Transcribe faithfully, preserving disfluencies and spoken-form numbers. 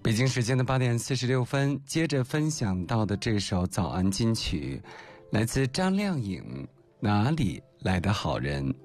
北京时间的八点四十六分，接着分享到的这首早安金曲，来自张靓颖《哪里来的好人》。